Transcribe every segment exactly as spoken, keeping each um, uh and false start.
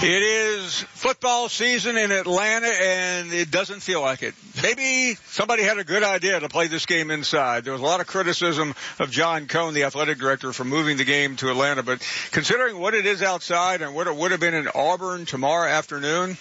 It is football season in Atlanta, and it doesn't feel like it. Maybe somebody had a good idea to play this game inside. There was a lot of criticism of John Cohn, the athletic director, for moving the game to Atlanta. But considering what it is outside and what it would have been in Auburn tomorrow afternoon,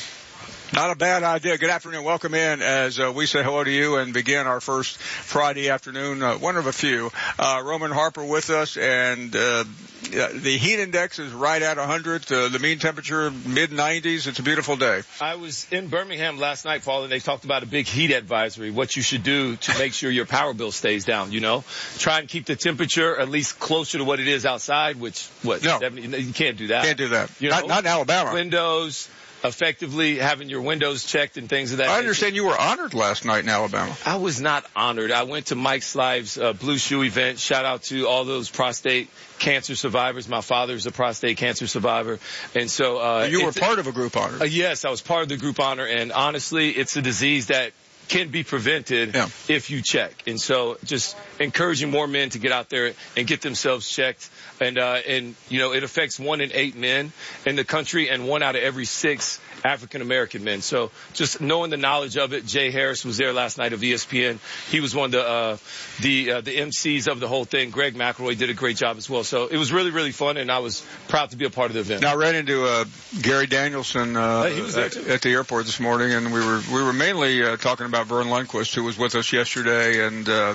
not a bad idea. Good afternoon. Welcome in as uh, we say hello to you and begin our first Friday afternoon, uh, one of a few. Uh, Roman Harper with us, and uh, the heat index is right at one hundred. Uh, the mean temperature, mid nineties. It's a beautiful day. I was in Birmingham last night, Paul, and they talked about a big heat advisory, what you should do to make sure your power bill stays down, you know. Try and keep the temperature at least closer to what it is outside, which, what, no. seventy? You can't do that. Can't do that. You not, know? not in Alabama. Windows. Effectively having your windows checked and things of that nature. I understand you were honored last night in Alabama. I was not honored. I went to Mike Slive's uh, Blue Shoe event. Shout out to all those prostate cancer survivors. My father's a prostate cancer survivor. And so, uh, you were part of a group honor. Uh, yes, I was part of the group honor. And honestly, it's a disease that can be prevented yeah. if you check. And so just encouraging more men to get out there and get themselves checked. And, uh, and, you know, it affects one in eight men in the country and one out of every six African-American men. So just knowing the knowledge of it. Jay Harris was there last night of E S P N. He was one of the, uh, the, uh, the M Cs of the whole thing. Greg McElroy did a great job as well. So it was really, really fun, and I was proud to be a part of the event. Now, I ran into, uh, Gary Danielson, uh, he was there too. At, at the airport this morning, and we were, we were mainly, uh, talking about Vern Lundquist, who was with us yesterday, and, uh,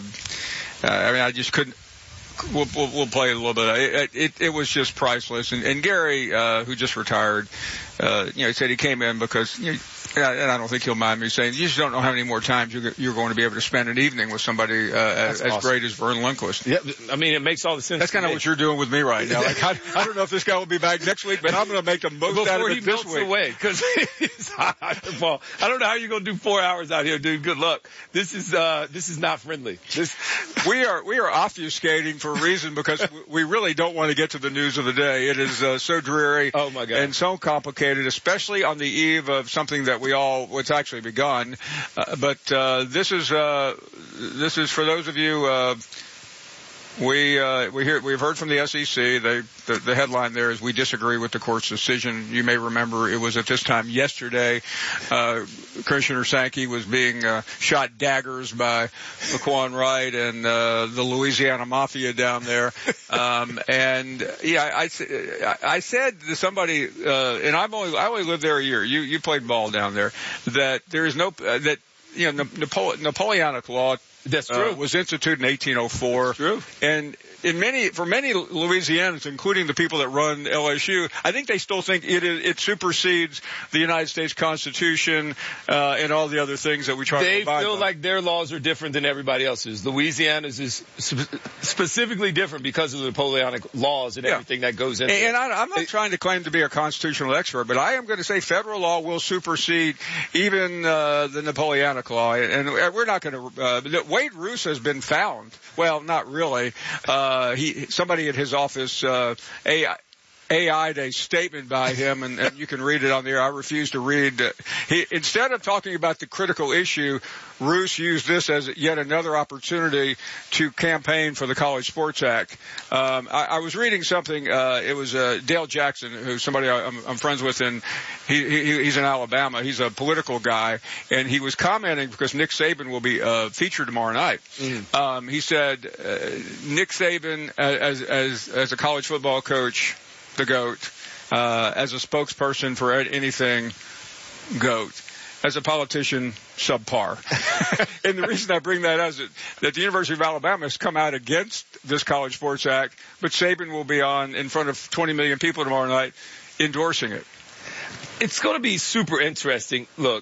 I mean, I just couldn't, We'll, we'll, we'll play a little bit. It, it, it was just priceless. And, and Gary, uh, who just retired, uh, you know, he said he came in because, you know, and I don't think he'll mind me saying, you just don't know how many more times you're, you're going to be able to spend an evening with somebody uh, as, awesome. as great as Vern Lundquist. Yeah, I mean, it makes all the sense. That's kind of what you're doing with me right now. Like, I, I don't know if this guy will be back next week, but I'm going to make the most Before out of he it this melts week. away, because he's hot, Paul. I don't know how you're going to do four hours out here, dude. Good luck. This is uh, this is not friendly. This we are we are obfuscating for a reason because we really don't want to get to the news of the day. It is uh, so dreary. Oh my God. And so complicated, especially on the eve of something that we all what's actually begun. Uh, but uh, this is uh, this is for those of you. Uh, we uh, we hear we've heard from the S E C. They, the, the headline there is "We disagree with the court's decision." You may remember it was at this time yesterday. Uh, Commissioner Sankey was being uh, shot daggers by Laquan Wright and uh, the Louisiana Mafia down there. Um, and yeah, I, I, I said to somebody, uh, and I've only I only lived there a year. You you played ball down there. That there is no uh, that you know Napole- Napoleonic law. That's true. Uh, was instituted in eighteen oh four. That's true. And in many, for many Louisianans, including the people that run L S U, I think they still think it it supersedes the United States Constitution uh, and all the other things that we try they to abide by. They feel like their laws are different than everybody else's. Louisiana's is sp- specifically different because of the Napoleonic laws and yeah. everything that goes into and, it. And I, I'm not it, trying to claim to be a constitutional expert, but I am going to say federal law will supersede even uh, the Napoleonic law. And we're not going to uh, – Wade Roos has been found. Well, not really. Uh, he somebody at his office uh, A I'd a statement by him, and, and you can read it on there. I refuse to read. Uh, he, instead of talking about the critical issue, Roos used this as yet another opportunity to campaign for the College Sports Act. Um, I, I was reading something. Uh, it was uh, Dale Jackson, who's somebody I, I'm, I'm friends with, and he, he, he's in Alabama. He's a political guy, and he was commenting because Nick Saban will be uh, featured tomorrow night. Mm. Um, he said uh, Nick Saban, as as as a college football coach, the GOAT, uh, as a spokesperson for anything, GOAT. As a politician, subpar. And the reason I bring that up is that, that the University of Alabama has come out against this College Sports Act, but Saban will be on in front of twenty million people tomorrow night endorsing it. It's going to be super interesting, look,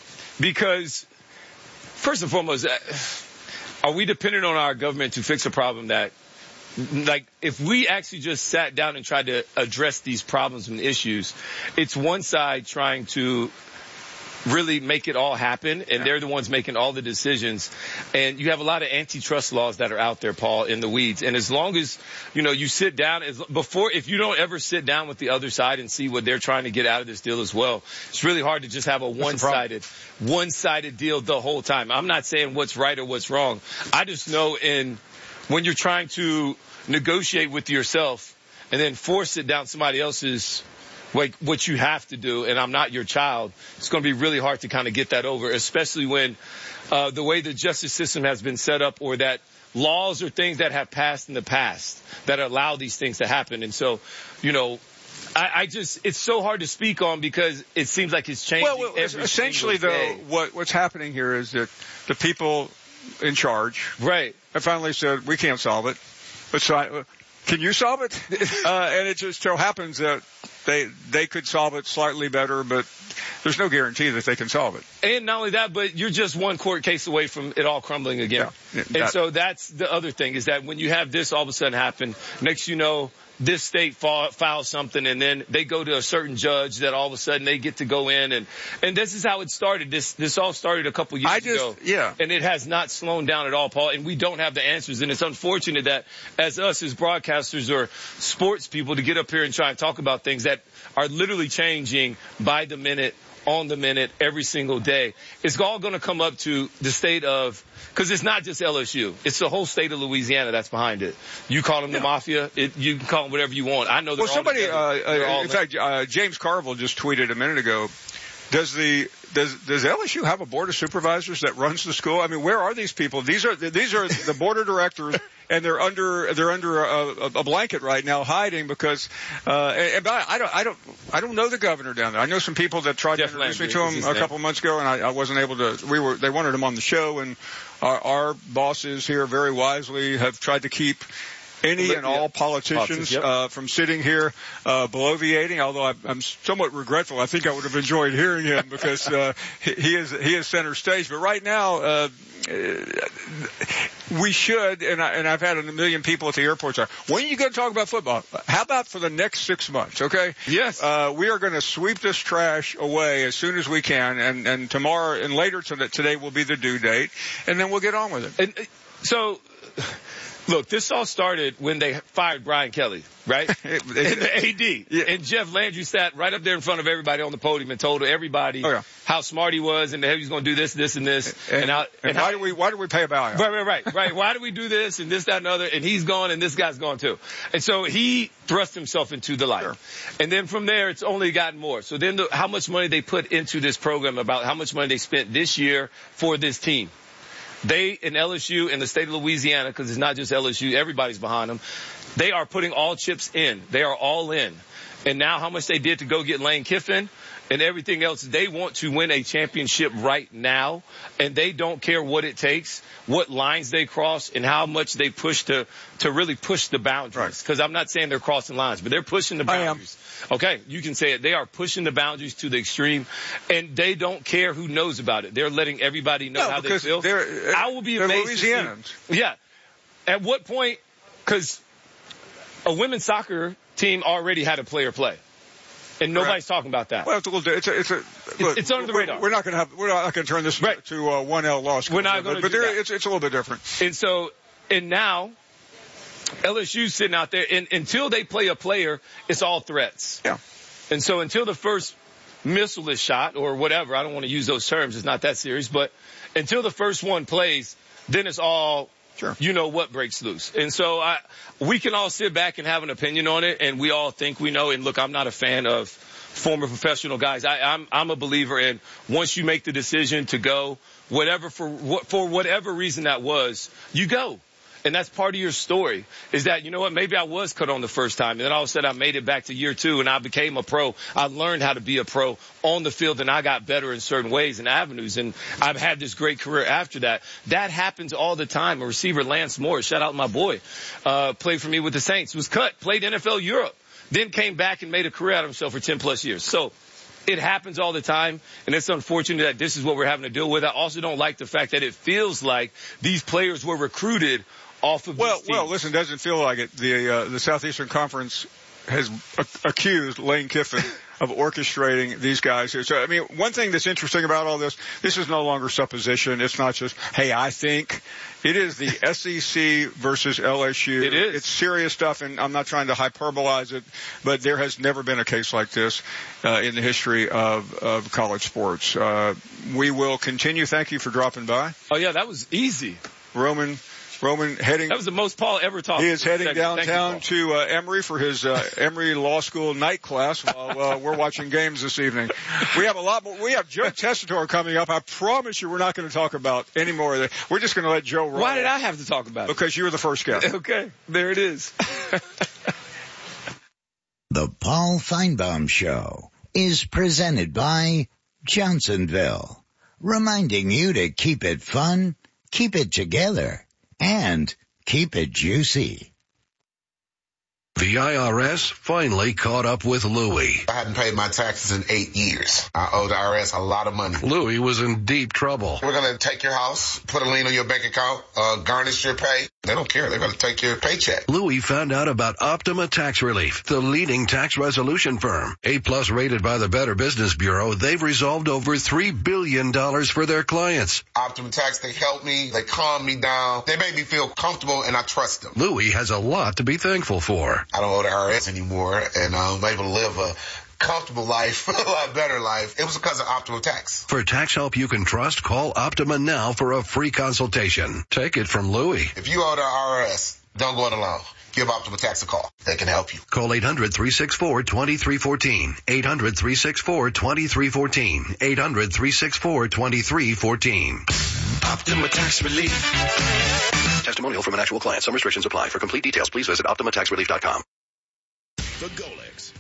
because first and foremost, are we dependent on our government to fix a problem that, like, if we actually just sat down and tried to address these problems and issues, it's one side trying to really make it all happen, and they're the ones making all the decisions. And you have a lot of antitrust laws that are out there, Paul, in the weeds. And as long as, you know, you sit down, as, before, if you don't ever sit down with the other side and see what they're trying to get out of this deal as well, it's really hard to just have a one-sided, one-sided deal the whole time. I'm not saying what's right or what's wrong. I just know in when you're trying to negotiate with yourself and then force it down somebody else's like what you have to do, and I'm not your child, it's going to be really hard to kind of get that over, especially when uh, the way the justice system has been set up, or that laws or things that have passed in the past that allow these things to happen. And so, you know, I, I just, it's so hard to speak on because it seems like it's changing. Well, well every essentially, though, day. what what's happening here is that the people in charge, right, have finally said we can't solve it. But so, can you solve it? uh, and it just so happens that they they could solve it slightly better, but there's no guarantee that they can solve it. And not only that, but you're just one court case away from it all crumbling again. Yeah, and that, so that's the other thing, is that when you have this all of a sudden happen, next you know, this state files something, and then they go to a certain judge that all of a sudden they get to go in, and and this is how it started. This this all started a couple years I just, ago, yeah, and it has not slowed down at all, Paul. And we don't have the answers, and it's unfortunate that as us as broadcasters or sports people to get up here and try and talk about things that are literally changing by the minute, on the minute, every single day. It's all going to come up to the state of, because it's not just L S U. It's the whole state of Louisiana that's behind it. You call them yeah. the mafia. It, you can call them whatever you want. I know they're well, somebody, all together. uh, all in fact, uh, James Carville just tweeted a minute ago, does the does does L S U have a board of supervisors that runs the school? I mean, where are these people? These are these are the board of directors, and they're under they're under a, a blanket right now, hiding because. Uh, and, and I don't I don't I don't know the governor down there. I know some people that tried Jeff to introduce me Landry, to him a couple months ago, and I, I wasn't able to. We were they wanted him on the show, and our, our bosses here very wisely have tried to keep any and all politicians yep. uh, from sitting here uh, bloviating, although I'm, I'm somewhat regretful. I think I would have enjoyed hearing him because uh, he, he is he is center stage. But right now, uh, we should, and, I, and I've had a million people at the airport say, when are you going to talk about football? How about for the next six months, okay? Yes. Uh, we are going to sweep this trash away as soon as we can, and, and tomorrow and later today will be the due date, and then we'll get on with it. And so... Look, this all started when they fired Brian Kelly, right? it, it, and the A D. Yeah. And Jeff Landry sat right up there in front of everybody on the podium and told everybody oh, yeah. how smart he was and how he was going to do this, this, and this. And, and, how, and, and why how, do we why do we pay a buyout? Right, right, right, right. Why do we do this and this, that, and other? And he's gone and this guy's gone too. And so he thrust himself into the light. Sure. And then from there, it's only gotten more. So then the, how much money they put into this program, about how much money they spent this year for this team. They, in L S U, in the state of Louisiana, because it's not just L S U, everybody's behind them, they are putting all chips in. They are all in. And now how much they did to go get Lane Kiffin and everything else, they want to win a championship right now, and they don't care what it takes, what lines they cross, and how much they push to, to really push the boundaries. Because right. I'm not saying they're crossing lines, but they're pushing the boundaries. Okay, you can say it. They are pushing the boundaries to the extreme, and they don't care who knows about it. They're letting everybody know no, how they feel. They're, I will be they're amazed. Louisianans. See, yeah. At what point, because a women's soccer team already had a player play. And nobody's right. talking about that. Well, it's a little. It's a. It's, a, look, it's under the radar. We're not going to have. We're not going to turn this right. to a one L loss. We're not going to. But do there, that. it's it's a little bit different. And so, and now, L S U's sitting out there, and until they play a player, it's all threats. Yeah. And so, until the first missile is shot or whatever, I don't want to use those terms. It's not that serious, but until the first one plays, then it's all. Sure. You know what breaks loose. And so I, we can all sit back and have an opinion on it, and we all think we know. And look, I'm not a fan of former professional guys. I, I'm, I'm a believer in once you make the decision to go, whatever for for whatever reason that was, you go. And that's part of your story, is that, you know what, maybe I was cut on the first time, and then all of a sudden I made it back to year two, and I became a pro. I learned how to be a pro on the field, and I got better in certain ways and avenues, and I've had this great career after that. That happens all the time. A receiver, Lance Moore, shout out my boy, uh, played for me with the Saints, was cut, played N F L Europe, then came back and made a career out of himself for ten plus years. So it happens all the time, and it's unfortunate that this is what we're having to deal with. I also don't like the fact that it feels like these players were recruited off of well, these well, teams. listen, doesn't feel like it. The uh, the Southeastern Conference has a- accused Lane Kiffin of orchestrating these guys here. So, I mean, one thing that's interesting about all this, this is no longer supposition. It's not just, hey, I think. It is the S E C versus L S U. It is. It's serious stuff, and I'm not trying to hyperbolize it, but there has never been a case like this uh, in the history of, of college sports. Uh, we will continue. Thank you for dropping by. Oh, yeah, that was easy. Roman Roman heading. That was the most Paul ever talked. He is heading Thank you, downtown to uh, Emory for his uh, Emory Law School night class while uh, we're watching games this evening. We have a lot more. We have Joe Tessitore coming up. I promise you we're not going to talk about any more of that. We're just going to let Joe roll. Why did I have to talk about it? Because you were the first guest. Okay, there it is. The Paul Feinbaum Show is presented by Johnsonville, reminding you to keep it fun, keep it together, and keep it juicy. The I R S finally caught up with Louie. I hadn't paid my taxes in eight years. I owe the I R S a lot of money. Louie was in deep trouble. We're going to take your house, put a lien on your bank account, uh, garnish your pay. They don't care. They're going to take your paycheck. Louie found out about Optima Tax Relief, the leading tax resolution firm. A-plus rated by the Better Business Bureau, they've resolved over three billion dollars for their clients. Optima Tax, they help me. They calm me down. They make me feel comfortable, and I trust them. Louie has a lot to be thankful for. I don't owe the I R S anymore, and I'm able to live a comfortable life, a lot better life. It was because of Optima Tax. For tax help you can trust, call Optima now for a free consultation. Take it from Louie. If you owe the I R S, don't go it alone. Give Optima Tax a call. They can help you. Call eight hundred, three six four, two three one four. eight hundred, three six four, two three one four. eight hundred, three six four, two three one four. Optima Tax Relief. Testimonial from an actual client. Some restrictions apply. For complete details, please visit Optima Tax Relief dot com. The Golex